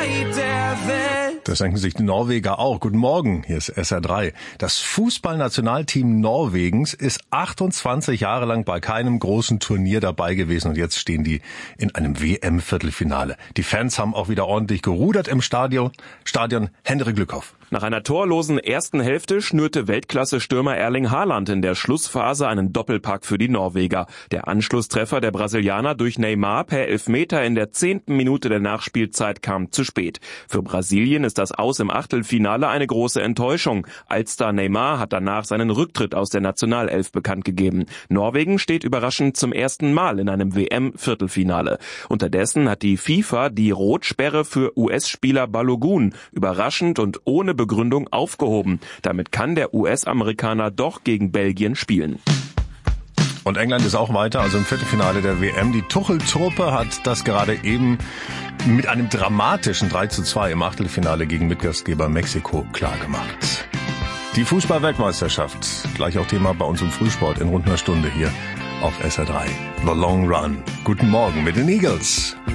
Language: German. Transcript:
Zeit der Welt. Das denken sich die Norweger auch. Guten Morgen, hier ist SR3. Das Fußballnationalteam Norwegens ist 28 Jahre lang bei keinem großen Turnier dabei gewesen und jetzt stehen die in einem WM-Viertelfinale. Die Fans haben auch wieder ordentlich gerudert im Stadion. Hendrik Glückhoff. Nach einer torlosen ersten Hälfte schnürte Weltklasse-Stürmer Erling Haaland in der Schlussphase einen Doppelpack für die Norweger. Der Anschlusstreffer der Brasilianer durch Neymar per Elfmeter in der 10. Minute der Nachspielzeit kam zu spät. Für Brasilien ist das Aus im Achtelfinale eine große Enttäuschung. Altstar Neymar hat danach seinen Rücktritt aus der Nationalelf bekannt gegeben. Norwegen steht überraschend zum ersten Mal in einem WM-Viertelfinale. Unterdessen hat die FIFA die Rotsperre für US-Spieler Balogun überraschend und ohne Begründung aufgehoben. Damit kann der US-Amerikaner doch gegen Belgien spielen. Und England ist auch weiter, also im Viertelfinale der WM. Die Tuchel-Truppe hat das gerade eben mit einem dramatischen 3:2 im Achtelfinale gegen Mitgastgeber Mexiko klargemacht. Die Fußball-Weltmeisterschaft, gleich auch Thema bei uns im Frühsport in rund einer Stunde hier auf SR3. The Long Run. Guten Morgen mit den Eagles.